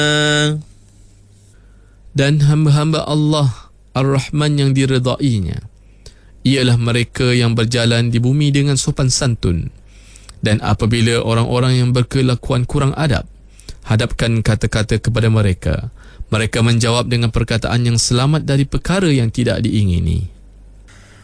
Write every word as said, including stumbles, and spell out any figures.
Dan hamba-hamba Allah Ar-Rahman yang diredainya ialah mereka yang berjalan di bumi dengan sopan santun. Dan apabila orang-orang yang berkelakuan kurang adab hadapkan kata-kata kepada mereka, mereka menjawab dengan perkataan yang selamat dari perkara yang tidak diingini.